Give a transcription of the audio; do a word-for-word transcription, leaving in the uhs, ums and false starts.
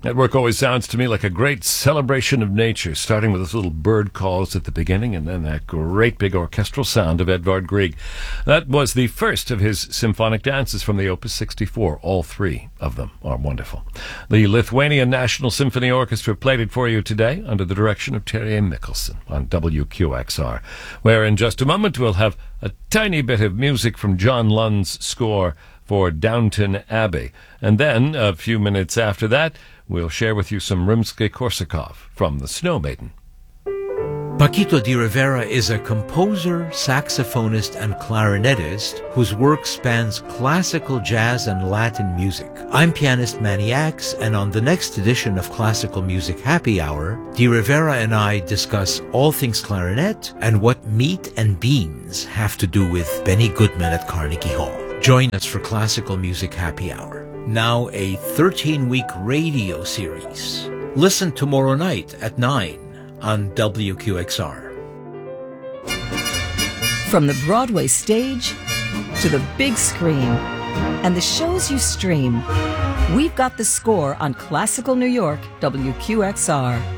That work always sounds to me like a great celebration of nature, starting with those little bird calls at the beginning and then that great big orchestral sound of Edvard Grieg. That was the first of his symphonic dances from the Opus sixty-four. All three of them are wonderful. The Lithuanian National Symphony Orchestra played it for you today under the direction of Terje Mikkelsen on W Q X R, where in just a moment we'll have a tiny bit of music from John Lund's score for Downton Abbey. And then, a few minutes after that, we'll share with you some Rimsky-Korsakov from The Snow Maiden. Paquito de Rivera is a composer, saxophonist, and clarinetist whose work spans classical, jazz, and Latin music. I'm pianist Manny Axe, and on the next edition of Classical Music Happy Hour, de Rivera and I discuss all things clarinet and what meat and beans have to do with Benny Goodman at Carnegie Hall. Join us for Classical Music Happy Hour. Now a thirteen-week radio series. Listen tomorrow night at nine on W Q X R. From the Broadway stage to the big screen and the shows you stream, we've got the score on Classical New York W Q X R.